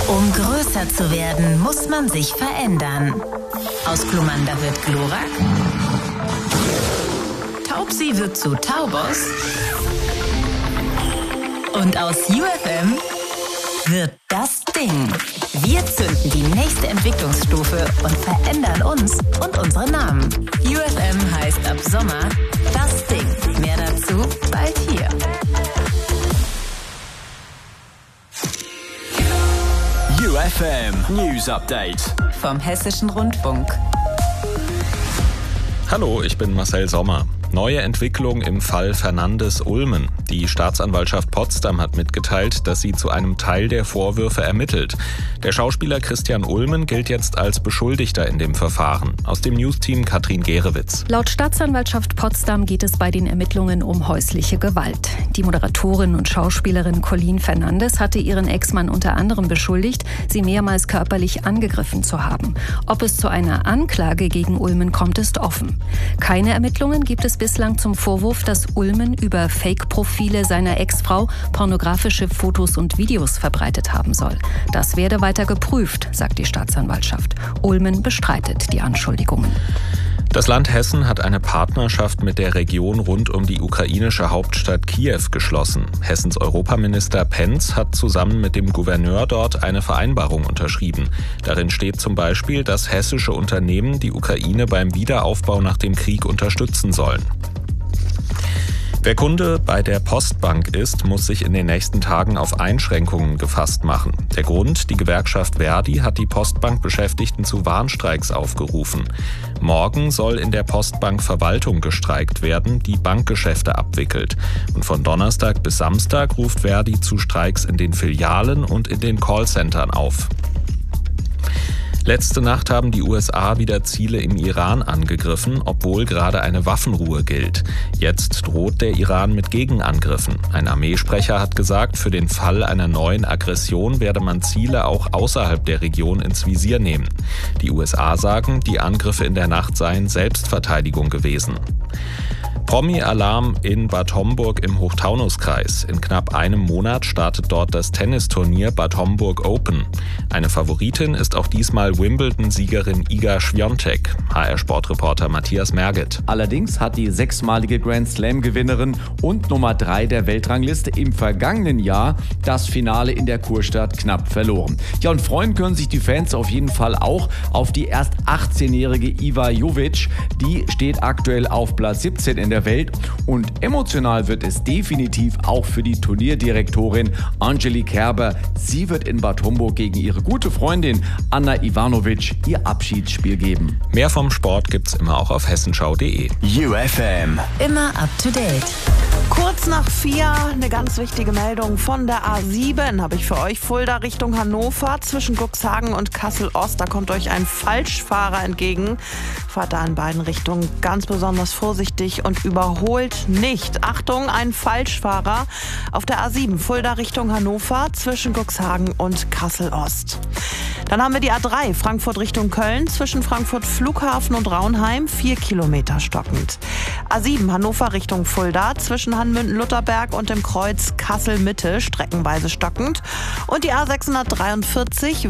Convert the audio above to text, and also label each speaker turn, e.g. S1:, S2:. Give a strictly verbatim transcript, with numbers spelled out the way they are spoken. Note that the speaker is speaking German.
S1: Um größer zu werden, muss man sich verändern. Aus Glumanda wird Glurak. Taubsi wird zu Taubos. Und aus U F M wird das Ding. Wir zünden die nächste Entwicklungsstufe und verändern uns und unsere Namen. U F M heißt ab Sommer das Ding. Mehr dazu bald hier.
S2: U F M News Update
S1: vom Hessischen Rundfunk.
S3: Hallo, ich bin Marcel Sommer. Neue Entwicklung im Fall Fernandes-Ulmen. Die Staatsanwaltschaft Potsdam hat mitgeteilt, dass sie zu einem Teil der Vorwürfe ermittelt. Der Schauspieler Christian Ulmen gilt jetzt als Beschuldigter in dem Verfahren. Aus dem Newsteam Katrin Gerewitz.
S4: Laut Staatsanwaltschaft Potsdam geht es bei den Ermittlungen um häusliche Gewalt. Die Moderatorin und Schauspielerin Colleen Fernandes hatte ihren Ex-Mann unter anderem beschuldigt, sie mehrmals körperlich angegriffen zu haben. Ob es zu einer Anklage gegen Ulmen kommt, ist offen. Keine Ermittlungen gibt es bislang zum Vorwurf, dass Ulmen über Fake-Profile seiner Ex-Frau pornografische Fotos und Videos verbreitet haben soll. Das werde weiter geprüft, sagt die Staatsanwaltschaft. Ulmen bestreitet die Anschuldigungen.
S3: Das Land Hessen hat eine Partnerschaft mit der Region rund um die ukrainische Hauptstadt Kiew geschlossen. Hessens Europaminister Pentz hat zusammen mit dem Gouverneur dort eine Vereinbarung unterschrieben. Darin steht zum Beispiel, dass hessische Unternehmen die Ukraine beim Wiederaufbau nach dem Krieg unterstützen sollen. Wer Kunde bei der Postbank ist, muss sich in den nächsten Tagen auf Einschränkungen gefasst machen. Der Grund: Die Gewerkschaft Verdi hat die Postbankbeschäftigten zu Warnstreiks aufgerufen. Morgen soll in der Postbank Verwaltung gestreikt werden, die Bankgeschäfte abwickelt. Und von Donnerstag bis Samstag ruft Verdi zu Streiks in den Filialen und in den Callcentern auf. Letzte Nacht haben die U S A wieder Ziele im Iran angegriffen, obwohl gerade eine Waffenruhe gilt. Jetzt droht der Iran mit Gegenangriffen. Ein Armeesprecher hat gesagt, für den Fall einer neuen Aggression werde man Ziele auch außerhalb der Region ins Visier nehmen. Die U S A sagen, die Angriffe in der Nacht seien Selbstverteidigung gewesen. Promi-Alarm in Bad Homburg im Hochtaunuskreis. In knapp einem Monat startet dort das Tennisturnier Bad Homburg Open. Eine Favoritin ist auch diesmal Wimbledon-Siegerin Iga Świątek. H R-Sportreporter Matthias Merget.
S5: Allerdings hat die sechsmalige Grand Slam-Gewinnerin und Nummer drei der Weltrangliste im vergangenen Jahr das Finale in der Kurstadt knapp verloren. Ja, und freuen können sich die Fans auf jeden Fall auch auf die erst achtzehnjährige Iva Jovic. Die steht aktuell auf Platz siebzehn in der Welt, und emotional wird es definitiv auch für die Turnierdirektorin Angelique Kerber. Sie wird in Bad Homburg gegen ihre gute Freundin Anna Ivanovic ihr Abschiedsspiel geben.
S3: Mehr vom Sport gibt's immer auch auf hessenschau punkt de.
S2: U F M.
S1: Immer up to date.
S6: Kurz nach vier eine ganz wichtige Meldung von der A sieben habe ich für euch. Fulda Richtung Hannover zwischen Cuxhagen und Kassel-Ost. Da kommt euch ein Falschfahrer entgegen. Fahrt da in beiden Richtungen ganz besonders vorsichtig und überholt nicht. Achtung, ein Falschfahrer auf der A sieben Fulda Richtung Hannover zwischen Cuxhagen und Kassel-Ost. Dann haben wir die A drei Frankfurt Richtung Köln zwischen Frankfurt Flughafen und Raunheim, vier Kilometer stockend. A sieben Hannover Richtung Fulda zwischen Hanmünden-Lutherberg und dem Kreuz Kassel-Mitte streckenweise stockend. Und die A sechshundertdreiundvierzig